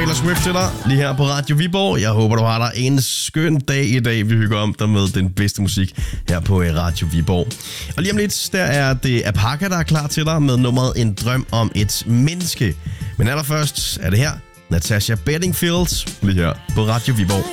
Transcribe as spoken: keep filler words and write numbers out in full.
Taylor Swift til dig, lige her på Radio Viborg. Jeg håber, du har dig en skøn dag i dag. Vi hygger om dig med den bedste musik her på Radio Viborg. Og lige om lidt, der er det Apaka, der er klar til dig med nummeret En drøm om et menneske. Men allerførst er det her Natasha Bedingfield, lige her på Radio Viborg.